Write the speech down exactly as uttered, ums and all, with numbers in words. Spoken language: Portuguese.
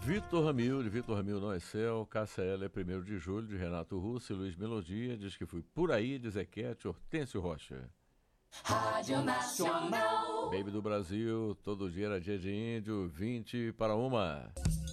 Vitor Ramil, de Vitor Ramil não é céu, Cássia Eller é primeiro de julho, de Renato Russo e Luiz Melodia, diz que fui por aí, de Zequete, Hortêncio Rocha. Rádio Nacional. Baby do Brasil, todo dia era dia de índio, vinte para uma.